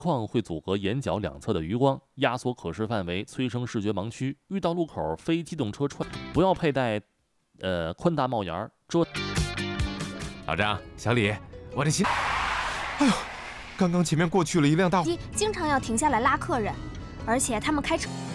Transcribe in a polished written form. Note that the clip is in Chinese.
框会阻隔眼角两侧的余光，压缩可视范围，催生视觉盲区。遇到路口非机动车不要佩戴宽大帽檐遮。 老张，小李，我这心，哎呦，刚刚前面过去了一辆大， 经常要停下来拉客人，而且他们开车。